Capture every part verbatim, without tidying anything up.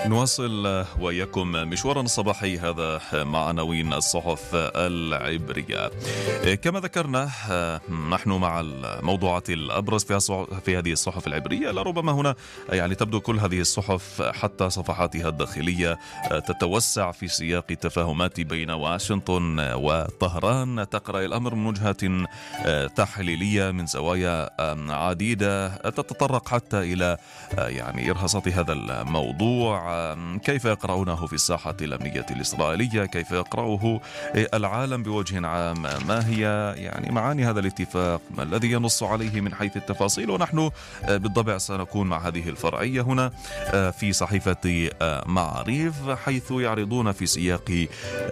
نواصل وإياكم مشوارنا الصباحي هذا مع عناوين الصحف العبرية. كما ذكرنا نحن مع الموضوعات الأبرز في هذه الصحف العبرية. لربما هنا يعني تبدو كل هذه الصحف حتى صفحاتها الداخلية تتوسع في سياق التفاهمات بين واشنطن وطهران، تقرأ الأمر من وجهة تحليلية من زوايا عديدة تتطرق حتى إلى يعني إرهاصات هذا الموضوع، كيف يقرأونه في الساحة الأمنية الإسرائيلية، كيف يقرأه العالم بوجه عام، ما هي يعني معاني هذا الاتفاق، ما الذي ينص عليه من حيث التفاصيل. ونحن بالضبط سنكون مع هذه الفرعية هنا في صحيفة معاريف، حيث يعرضون في سياق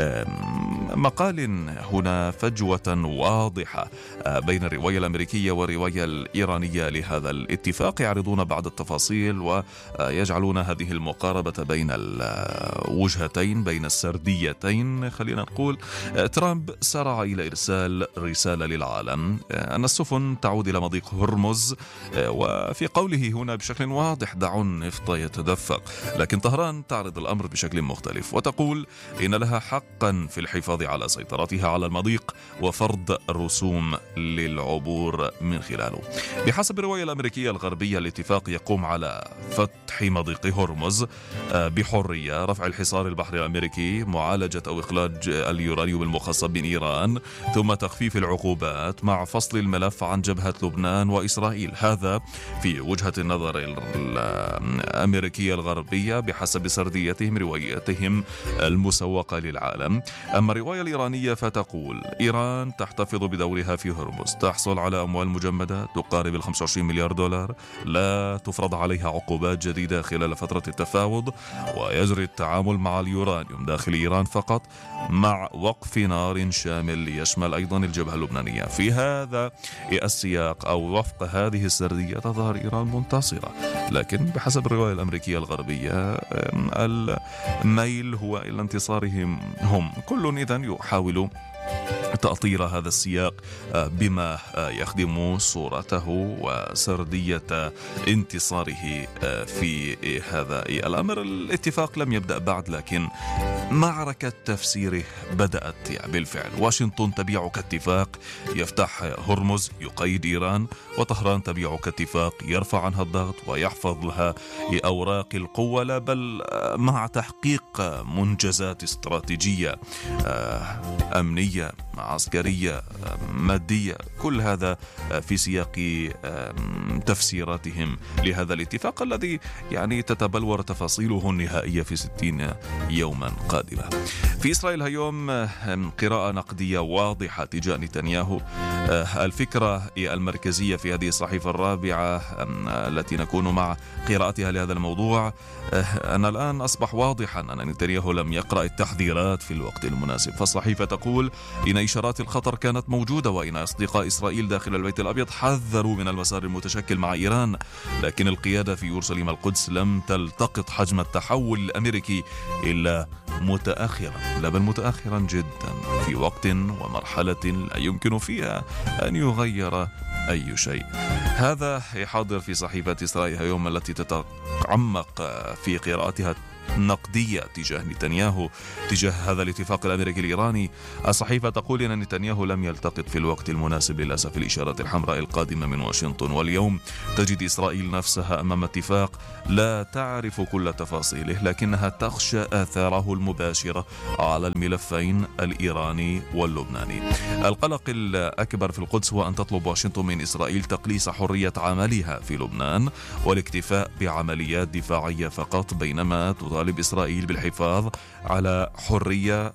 مقال هنا فجوة واضحة بين الرواية الأمريكية والرواية الإيرانية لهذا الاتفاق. يعرضون بعض التفاصيل ويجعلون هذه المقاربة بين الوجهتين، بين السرديتين. خلينا نقول ترامب سارع إلى إرسال رسالة للعالم أن السفن تعود إلى مضيق هرمز، وفي قوله هنا بشكل واضح دعوا النفط يتدفق، لكن طهران تعرض الأمر بشكل مختلف وتقول إن لها حقا في الحفاظ على سيطرتها على المضيق وفرض رسوم للعبور من خلاله. بحسب الرواية الأمريكية الغربية الاتفاق يقوم على فتح مضيق هرمز بحرية، رفع الحصار البحري الأمريكي، معالجة أو إخراج اليورانيوم المخصب من إيران، ثم تخفيف العقوبات مع فصل الملف عن جبهة لبنان وإسرائيل. هذا في وجهة النظر الأمريكية الغربية بحسب سرديتهم، روايتهم المسوقة للعالم. أما الرواية الإيرانية فتقول إيران تحتفظ بدورها في هرمز، تحصل على أموال مجمدة تقارب خمسة وعشرين مليار دولار، لا تفرض عليها عقوبات جديدة خلال فترة التفاوض، ويجري التعامل مع اليورانيوم داخل إيران فقط مع وقف نار شامل يشمل أيضا الجبهة اللبنانية. في هذا السياق أو وفق هذه السردية تظهر إيران منتصرة، لكن بحسب الرواية الأمريكية الغربية الميل هو إلى انتصارهم هم. كل إذن يحاول تأطير هذا السياق بما يخدم صورته وسردية انتصاره في هذا الأمر. الاتفاق لم يبدأ بعد، لكن معركة تفسيره بدأت بالفعل. واشنطن تبيع كاتفاق يفتح هرمز يقيد إيران، وطهران تبيع كاتفاق يرفع عنها الضغط ويحفظ لها أوراق القوة، لا بل مع تحقيق منجزات استراتيجية أمنية عسكرية مادية. كل هذا في سياق تفسيراتهم لهذا الاتفاق الذي يعني تتبلور تفاصيله النهائية في ستين يوما قادمة. في إسرائيل اليوم قراءة نقدية واضحة تجاه نتنياهو. الفكرة المركزية في هذه الصحيفة الرابعة التي نكون مع قراءتها لهذا الموضوع أن الآن أصبح واضحا أن نتنياهو لم يقرأ التحذيرات في الوقت المناسب. فالصحيفة تقول إن إشارات الخطر كانت موجودة، وإن أصدقاء إسرائيل داخل البيت الأبيض حذروا من المسار المتشكل مع إيران، لكن القيادة في يورشليم القدس لم تلتقط حجم التحول الأمريكي إلا متأخرا، لا بل متأخرا جدا، في وقت ومرحلة لا يمكن فيها أن يغير أي شيء. هذا يحاضر في صحيفة إسرائيل اليوم التي تتعمق في قراءتها نقدية تجاه نتنياهو تجاه هذا الاتفاق الأمريكي الإيراني. الصحيفة تقول أن نتنياهو لم يلتقط في الوقت المناسب للأسف الإشارات الحمراء القادمة من واشنطن، واليوم تجد إسرائيل نفسها أمام اتفاق لا تعرف كل تفاصيله، لكنها تخشى آثاره المباشرة على الملفين الإيراني واللبناني. القلق الأكبر في القدس هو أن تطلب واشنطن من إسرائيل تقليص حرية عملها في لبنان والاكتفاء بعمليات دفاعية فقط، بينما تطالب إسرائيل بالحفاظ على حرية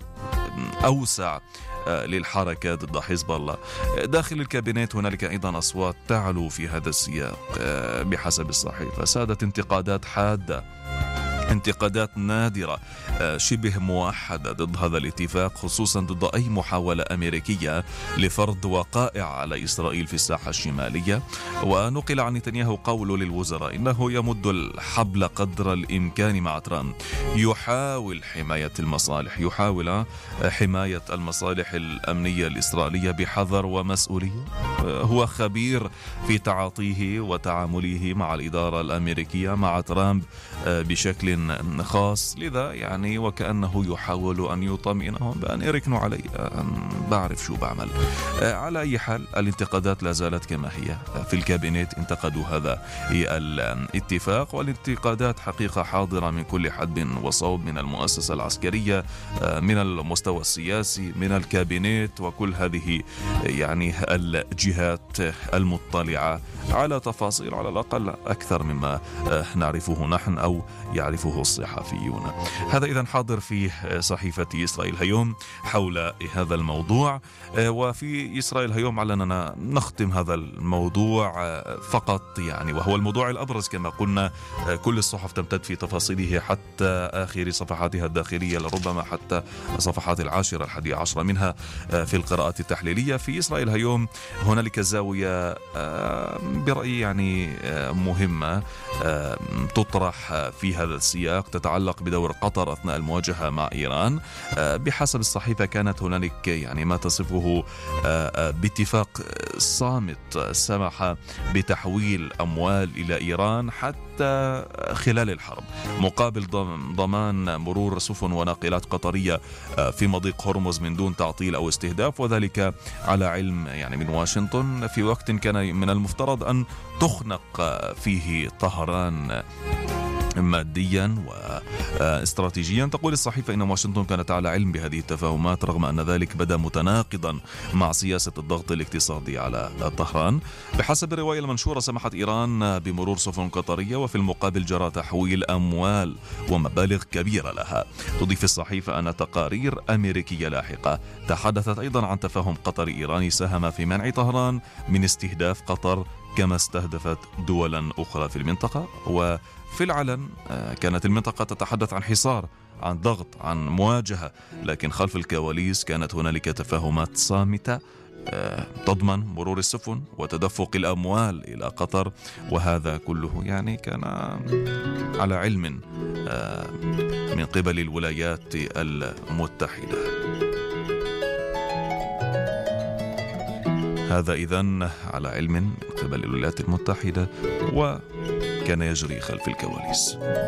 أوسع للحركة ضد حزب الله. داخل الكابينت هنالك أيضا أصوات تعلو في هذا السياق. بحسب الصحيفة سادت انتقادات حادة، انتقادات نادرة شبه موحدة ضد هذا الاتفاق، خصوصا ضد أي محاولة أمريكية لفرض وقائع على إسرائيل في الساحة الشمالية. ونقل عن نتنياهو قول للوزراء إنه يمد الحبل قدر الإمكان مع ترامب، يحاول حماية المصالح يحاول حماية المصالح الأمنية الإسرائيلية بحذر ومسؤولية. هو خبير في تعاطيه وتعامله مع الإدارة الأمريكية مع ترامب بشكل خاص، لذا يعني وكأنه يحاول أن يطمئنهم بأن يركنوا علي، بعرف شو بعمل. على أي حال الانتقادات لا زالت كما هي. في الكابينت انتقدوا هذا الاتفاق، والانتقادات حقيقة حاضرة من كل حد وصوب، من المؤسسة العسكرية، من المستوى السياسي، من الكابينت، وكل هذه يعني الجهات المطلعة على تفاصيل على الأقل أكثر مما نعرفه نحن أو يعرفه الصحفيون. هذا إذن حاضر في صحيفة إسرائيل هيوم حول هذا الموضوع. وفي إسرائيل هيوم علنا نختم هذا الموضوع فقط يعني، وهو الموضوع الأبرز كما قلنا. كل الصحف تمتد في تفاصيله حتى آخر صفحاتها الداخلية، لربما حتى صفحات العاشرة الحادية عشرة منها في القراءات التحليلية. في إسرائيل هيوم هنالك زاوية برأيي يعني مهمة تطرح في هذا السياق، تتعلق بدور قطر أثناء المواجهة مع إيران. بحسب الصحيفة كانت هنالك يعني ما تصفه باتفاق صامت سمح بتحويل أموال إلى إيران حتى خلال الحرب، مقابل ضمان مرور سفن وناقلات قطرية في مضيق هرمز من دون تعطيل أو استهداف، وذلك على علم يعني من واشنطن في وقت كان من المفترض أن تخنق فيه طهران ماديا واستراتيجيا. تقول الصحيفة إن واشنطن كانت على علم بهذه التفاهمات، رغم أن ذلك بدا متناقضا مع سياسة الضغط الاقتصادي على طهران. بحسب الرواية المنشورة سمحت إيران بمرور سفن قطرية، وفي المقابل جرى تحويل أموال ومبالغ كبيرة لها. تضيف الصحيفة أن تقارير أمريكية لاحقة تحدثت أيضا عن تفاهم قطري إيراني ساهم في منع طهران من استهداف قطر، كما استهدفت دولا أخرى في المنطقة. وفي العلن كانت المنطقة تتحدث عن حصار، عن ضغط، عن مواجهة، لكن خلف الكواليس كانت هنالك تفاهمات صامتة تضمن مرور السفن وتدفق الأموال إلى قطر، وهذا كله يعني كان على علم من قبل الولايات المتحدة. هذا إذن على علم من قبل الولايات المتحدة، وكان يجري خلف الكواليس.